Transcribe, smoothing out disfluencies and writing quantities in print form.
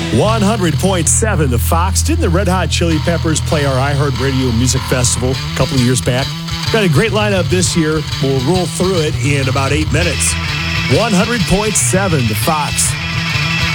100.7 The Fox. Didn't the Red Hot Chili Peppers play our iHeartRadio Music Festival a couple of years back? Got a great lineup this year. We'll roll through it in about 8 minutes. 100.7 The Fox.